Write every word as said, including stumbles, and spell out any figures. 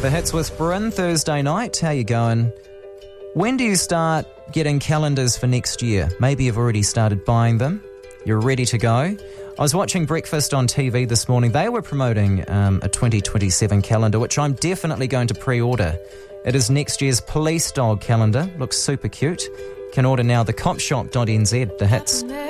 The Hits with Bryn, Thursday night. How you going? When do you start getting calendars for next year? Maybe you've already started buying them. You're ready to go. I was watching Breakfast on T V this morning. They were promoting um, a twenty twenty-seven calendar, which I'm definitely going to pre-order. It is next year's police dog calendar. Looks super cute. Can order now, the cop shop dot n z. The Hits.